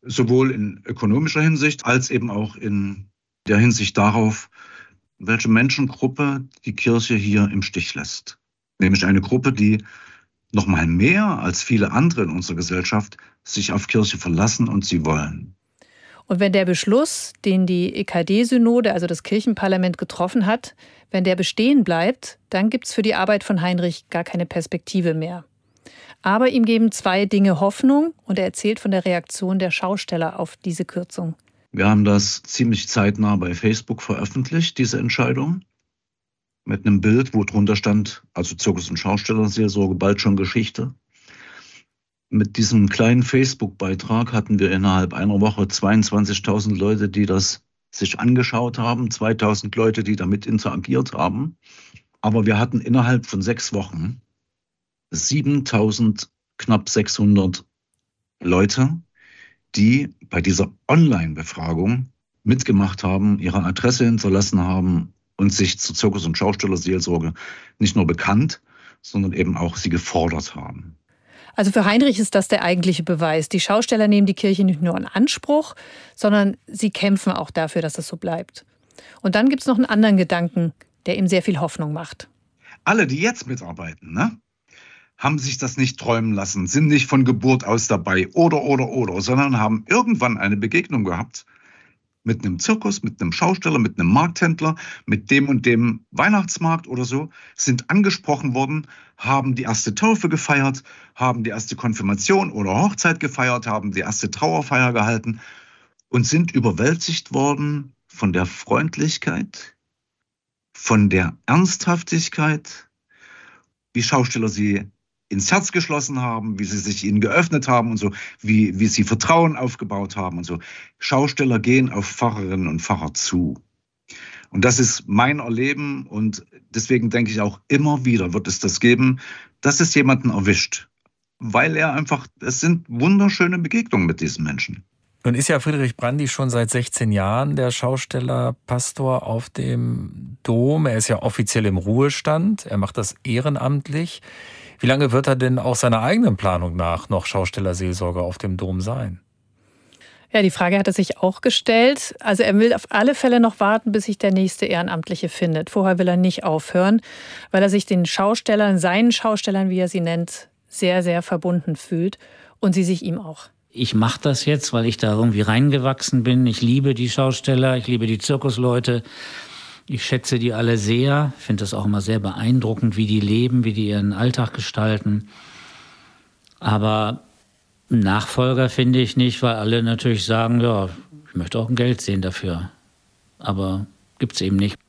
sowohl in ökonomischer Hinsicht als eben auch in der Hinsicht darauf, welche Menschengruppe die Kirche hier im Stich lässt. Nämlich eine Gruppe, die noch mal mehr als viele andere in unserer Gesellschaft sich auf Kirche verlassen und sie wollen. Und wenn der Beschluss, den die EKD-Synode, also das Kirchenparlament, getroffen hat, wenn der bestehen bleibt, dann gibt es für die Arbeit von Heinrich gar keine Perspektive mehr. Aber ihm geben zwei Dinge Hoffnung und er erzählt von der Reaktion der Schausteller auf diese Kürzung. Wir haben das ziemlich zeitnah bei Facebook veröffentlicht, diese Entscheidung, mit einem Bild, wo drunter stand, also Zirkus- und Schaustellerseelsorge, bald schon Geschichte. Mit diesem kleinen Facebook-Beitrag hatten wir innerhalb einer Woche 22.000 Leute, die das sich angeschaut haben, 2.000 Leute, die damit interagiert haben. Aber wir hatten innerhalb von 6 Wochen 7.000, knapp 600 Leute, die bei dieser Online-Befragung mitgemacht haben, ihre Adresse hinterlassen haben und sich zur Zirkus- und Schaustellerseelsorge nicht nur bekannt, sondern eben auch sie gefordert haben. Also für Heinrich ist das der eigentliche Beweis. Die Schausteller nehmen die Kirche nicht nur in Anspruch, sondern sie kämpfen auch dafür, dass es so bleibt. Und dann gibt es noch einen anderen Gedanken, der ihm sehr viel Hoffnung macht. Alle, die jetzt mitarbeiten, haben sich das nicht träumen lassen, sind nicht von Geburt aus dabei oder, sondern haben irgendwann eine Begegnung gehabt mit einem Zirkus, mit einem Schausteller, mit einem Markthändler, mit dem und dem Weihnachtsmarkt oder so, sind angesprochen worden, haben die erste Taufe gefeiert, haben die erste Konfirmation oder Hochzeit gefeiert, haben die erste Trauerfeier gehalten und sind überwältigt worden von der Freundlichkeit, von der Ernsthaftigkeit, wie Schausteller sie ins Herz geschlossen haben, wie sie sich ihnen geöffnet haben und so, wie sie Vertrauen aufgebaut haben und so. Schausteller gehen auf Pfarrerinnen und Pfarrer zu. Und das ist mein Erleben und deswegen denke ich auch immer wieder wird es das geben, dass es jemanden erwischt. Weil es sind wunderschöne Begegnungen mit diesen Menschen. Nun ist ja Friedrich Brandi schon seit 16 Jahren der Schaustellerpastor auf dem Dom. Er ist ja offiziell im Ruhestand. Er macht das ehrenamtlich. Wie lange wird er denn auch seiner eigenen Planung nach noch Schaustellerseelsorger auf dem Dom sein? Ja, die Frage hat er sich auch gestellt. Also er will auf alle Fälle noch warten, bis sich der nächste Ehrenamtliche findet. Vorher will er nicht aufhören, weil er sich den Schaustellern, seinen Schaustellern, wie er sie nennt, sehr, sehr verbunden fühlt und sie sich ihm auch. Ich mache das jetzt, weil ich da irgendwie reingewachsen bin. Ich liebe die Schausteller, ich liebe die Zirkusleute. Ich schätze die alle sehr. Ich finde das auch immer sehr beeindruckend, wie die leben, wie die ihren Alltag gestalten. Aber einen Nachfolger finde ich nicht, weil alle natürlich sagen, ja, ich möchte auch ein Geld sehen dafür. Aber gibt's eben nicht.